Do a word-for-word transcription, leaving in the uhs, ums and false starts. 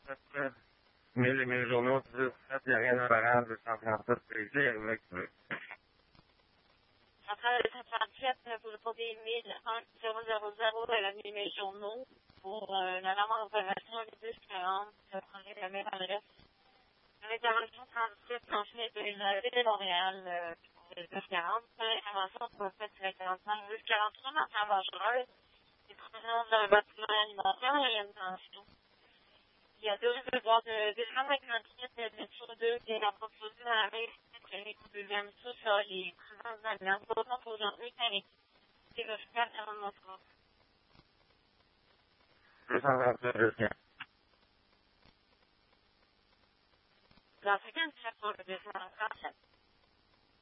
trente-sept mille, les mille journaux, dix-sept, il n'y a rien à faire, deux cent trente-sept pages avec ça. Après, le cent trente-sept, pour le produit mille zéro zéro zéro, elle a mis mes journaux pour euh, la norme d'opération, les deux quarante, ça prenait la même adresse. L'intervention trente-sept, transmise de l'Université de Montréal, euh, pour les deux quarante, l'intervention pour le fait de la quarante-cinq, deux quarante-trois, dans la dangereuse, les présence d'un bâtiment alimentaire et une tension. Il y a deux devoirs de deux cent cinquante-huit, de sur deux, qui est la proposée dans la même clinique du deuxième sous sur les présences d'amiante, d'autant pour aujourd'hui avec des refuges à mon corps. deux cent trente-sept, Dans ce cas, c'est pour le deux cent trente-sept.